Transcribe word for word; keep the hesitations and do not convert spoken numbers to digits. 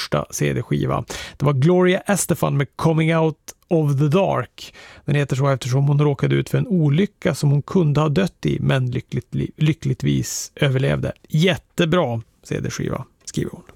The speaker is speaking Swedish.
första C D-skiva. Det var Gloria Estefan med Coming Out of the Dark. Den heter så eftersom hon råkade ut för en olycka som hon kunde ha dött i, men lyckligt, lyckligtvis överlevde. Jättebra C D-skiva, skriver hon.